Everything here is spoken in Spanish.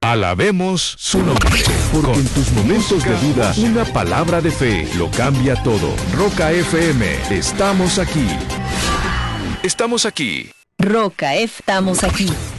Alabemos su nombre. Porque en tus momentos de duda, una palabra de fe lo cambia todo. Roca FM, estamos aquí. Estamos aquí. Roca, estamos aquí.